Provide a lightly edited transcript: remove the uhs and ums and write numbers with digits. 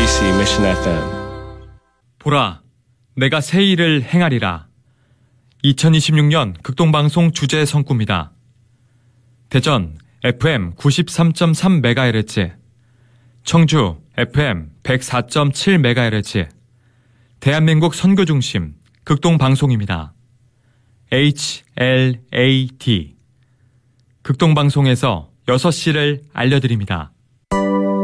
KBC Mission FM. 보라, 내가 새 일을 행하리라. 2026년 극동방송 주제 성구입니다. 대전 FM 93.3MHz, 청주 FM 104.7MHz, 대한민국 선교중심 극동방송입니다. HLAT. 극동방송에서 6시를 알려드립니다.